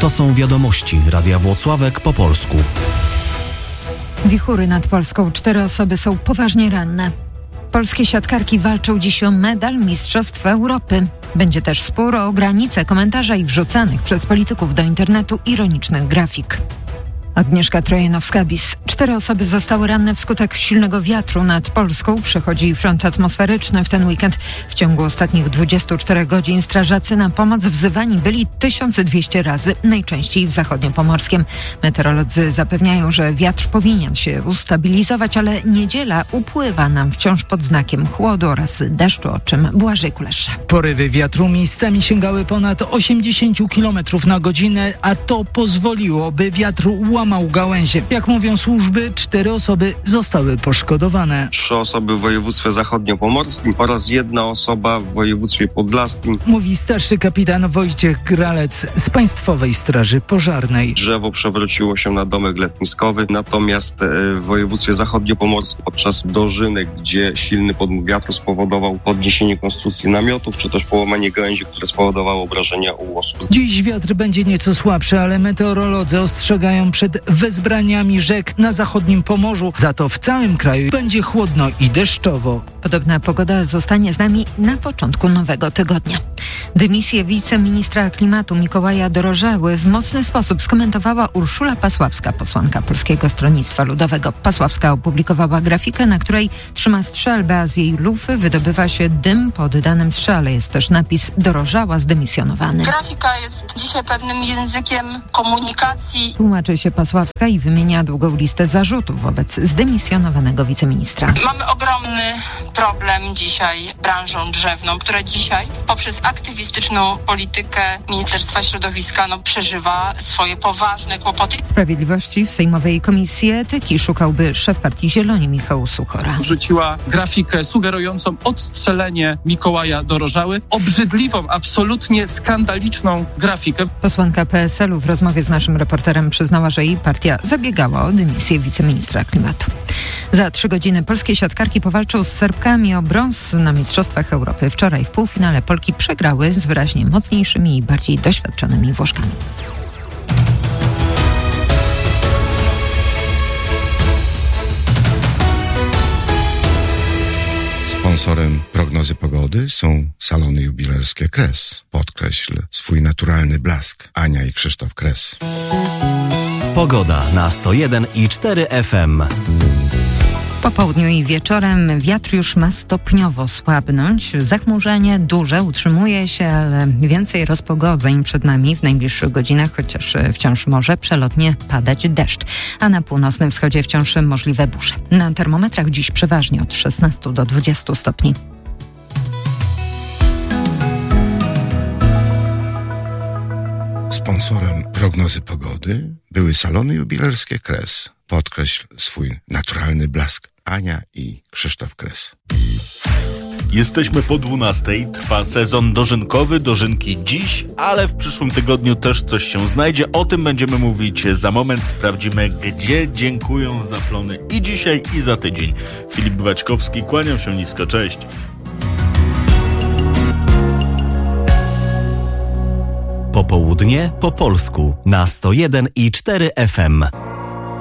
To są wiadomości Radia Włocławek po polsku. Wichury nad Polską. 4 osoby są poważnie ranne. Polskie siatkarki walczą dziś o medal Mistrzostw Europy. Będzie też spór o granice komentarza i wrzucanych przez polityków do internetu ironicznych grafik. Agnieszka Trojanowska-Bis. 4 osoby zostały ranne wskutek silnego wiatru nad Polską. Przechodzi front atmosferyczny w ten weekend. W ciągu ostatnich 24 godzin strażacy na pomoc wzywani byli 1200 razy, najczęściej w zachodniopomorskiem. Meteorolodzy zapewniają, że wiatr powinien się ustabilizować, ale niedziela upływa nam wciąż pod znakiem chłodu oraz deszczu, o czym Błażej Kulesza. Porywy wiatru miejscami sięgały ponad 80 km na godzinę, a to pozwoliło, by wiatr łamał gałęzie. Jak mówią służby, 4 osoby zostały poszkodowane. 3 osoby w województwie zachodniopomorskim oraz 1 osoba w województwie podlaskim. Mówi starszy kapitan Wojciech Gralec z Państwowej Straży Pożarnej. Drzewo przewróciło się na domek letniskowy, natomiast w województwie zachodniopomorskim podczas dożynek, gdzie silny podmuch wiatru spowodował podniesienie konstrukcji namiotów, czy też połamanie gałęzi, które spowodowało obrażenia u osób. Dziś wiatr będzie nieco słabszy, ale meteorolodzy ostrzegają przed wezbraniami rzek na zachodnim Pomorzu. Za to w całym kraju będzie chłodno i deszczowo. Podobna pogoda zostanie z nami na początku nowego tygodnia. Dymisję wiceministra klimatu Mikołaja Dorożały w mocny sposób skomentowała Urszula Pasławska, posłanka Polskiego Stronnictwa Ludowego. Pasławska opublikowała grafikę, na której trzyma strzelbę, a z jej lufy wydobywa się dym po oddanym strzale. Jest też napis Dorożała zdymisjonowany. Grafika jest dzisiaj pewnym językiem komunikacji. Tłumaczy się Pasławska i wymienia długą listę zarzutów wobec zdymisjonowanego wiceministra. Mamy ogromny problem dzisiaj branżą drzewną, która dzisiaj poprzez aktywistyczną politykę Ministerstwa Środowiska przeżywa swoje poważne kłopoty. Sprawiedliwości w Sejmowej Komisji Etyki szukałby szef partii Zieloni Michał Suchora. Wrzuciła grafikę sugerującą odstrzelenie Mikołaja Dorożały. Obrzydliwą, absolutnie skandaliczną grafikę. Posłanka PSL-u w rozmowie z naszym reporterem przyznała, że jej partia zabiegała o dymisję wiceministra klimatu. Za 3 godziny polskie siatkarki powalczą z Serbkami o brąz na Mistrzostwach Europy. Wczoraj w półfinale Polki przegrały z wyraźnie mocniejszymi i bardziej doświadczonymi Włoszkami. Sponsorem prognozy pogody są salony jubilerskie Kres. Podkreśl swój naturalny blask. Ania i Krzysztof Kres. Pogoda na 101,4 FM. Po południu i wieczorem wiatr już ma stopniowo słabnąć. Zachmurzenie duże utrzymuje się, ale więcej rozpogodzeń przed nami w najbliższych godzinach, chociaż wciąż może przelotnie padać deszcz. A na północnym wschodzie wciąż możliwe burze. Na termometrach dziś przeważnie od 16 do 20 stopni. Sponsorem prognozy pogody były salony jubilerskie Kres. Podkreśl swój naturalny blask. Ania i Krzysztof Kres. Jesteśmy po 12:00, trwa sezon dożynkowy, dożynki dziś, ale w przyszłym tygodniu też coś się znajdzie. O tym będziemy mówić za moment. Sprawdzimy, gdzie dziękują za plony i dzisiaj, i za tydzień. Filip Baćkowski, kłaniam się nisko, cześć. Popołudnie po polsku na 101,4 FM.